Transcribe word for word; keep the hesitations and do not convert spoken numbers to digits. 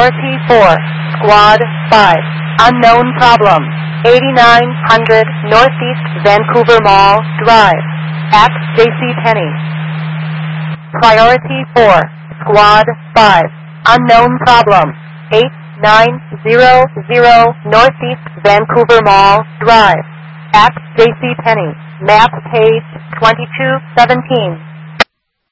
Priority four, Squad five, unknown problem, eighty-nine hundred Northeast Vancouver Mall Drive, at JCPenney. Priority four, Squad five, unknown problem, eight nine zero zero Northeast Vancouver Mall Drive, at JCPenney. Map page twenty-two seventeen.